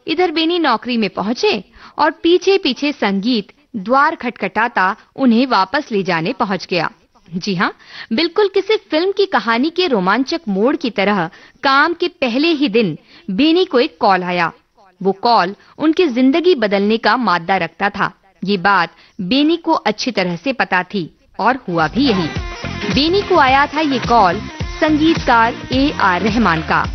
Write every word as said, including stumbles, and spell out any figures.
इधर बेनी नौकरी में पहुंचे और पीछे पीछे संगीत द्वार खटखटाता उन्हें वापस ले जाने पहुंच गया। जी हाँ, बिल्कुल किसी फिल्म की कहानी के रोमांचक मोड़ की तरह काम के पहले ही दिन बेनी को एक कॉल आया। वो कॉल उनकी जिंदगी बदलने का मादा रखता था। ये बात बेनी को अच्छी तरह से पता थी और हुआ भी यही। बेनी को आया था ये कॉल संगीतकार ए आर रहमान का।